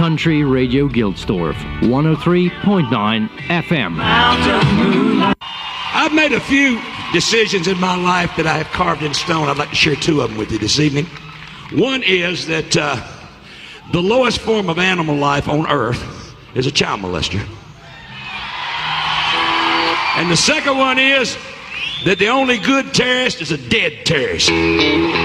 Country Radio Gildsdorf, 103.9 FM. I've made a few decisions in my life that I have carved in stone. I'd like to share two of them with you this evening. One is that the lowest form of animal life on earth is a child molester. And the second one is that the only good terrorist is a dead terrorist.